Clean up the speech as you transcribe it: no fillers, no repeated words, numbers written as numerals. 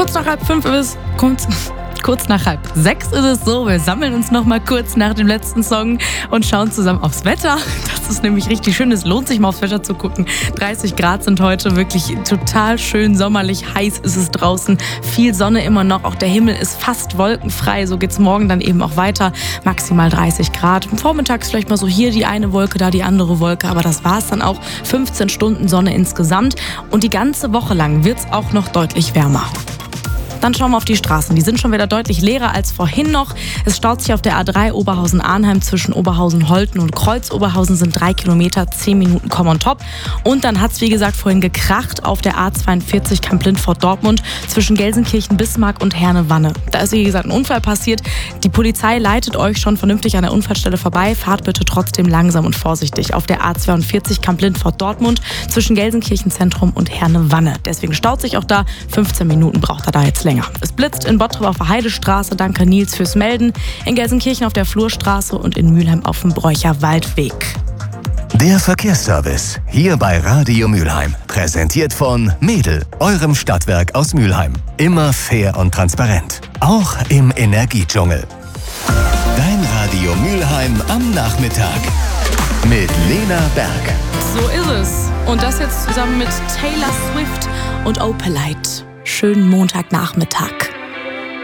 Kurz nach 4:30 ist es. Kurz nach 5:30 ist es so, wir sammeln uns noch mal kurz nach dem letzten Song und schauen zusammen aufs Wetter. Das ist nämlich richtig schön, es lohnt sich mal aufs Wetter zu gucken. 30 Grad sind heute, wirklich total schön sommerlich, heiß ist es draußen, viel Sonne immer noch, auch der Himmel ist fast wolkenfrei, so geht's morgen dann eben auch weiter, maximal 30 Grad. Vormittags vielleicht mal so hier die eine Wolke, da die andere Wolke, aber das war's dann auch, 15 Stunden Sonne insgesamt und die ganze Woche lang wird's auch noch deutlich wärmer. Dann schauen wir auf die Straßen. Die sind schon wieder deutlich leerer als vorhin noch. Es staut sich auf der A3 Oberhausen-Arnheim zwischen Oberhausen-Holten und Kreuz-Oberhausen sind 3 Kilometer, 10 Minuten Komm on top. Und dann hat es, wie gesagt, vorhin gekracht auf der A42 Kamp-Lindfort-Dortmund zwischen Gelsenkirchen-Bismarck und Herne-Wanne. Da ist, wie gesagt, ein Unfall passiert. Die Polizei leitet euch schon vernünftig an der Unfallstelle vorbei. Fahrt bitte trotzdem langsam und vorsichtig auf der A42 Kamp-Lindfort-Dortmund zwischen Gelsenkirchen-Zentrum und Herne-Wanne. Deswegen staut sich auch da. 15 Minuten braucht er da jetzt länger. Es blitzt in Bottrop auf der Heidestraße, danke Nils fürs Melden, in Gelsenkirchen auf der Flurstraße und in Mülheim auf dem Bräucher Waldweg. Der Verkehrsservice hier bei Radio Mülheim, präsentiert von Mädel, eurem Stadtwerk aus Mülheim. Immer fair und transparent, auch im Energiedschungel. Dein Radio Mülheim am Nachmittag mit Lena Berg. So ist es. Und das jetzt zusammen mit Taylor Swift und Opalite. Schönen Montagnachmittag.